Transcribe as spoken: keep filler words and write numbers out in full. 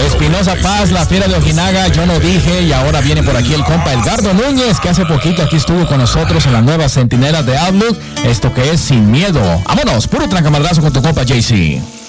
Espinosa Paz, la fiera de Ojinaga, yo no dije, y ahora viene por aquí el compa Edgardo Núñez, que hace poquito aquí estuvo con nosotros en la nueva Centinela de Outlook, esto que es Sin Miedo. Vámonos, puro trancamadrazo con tu compa J C.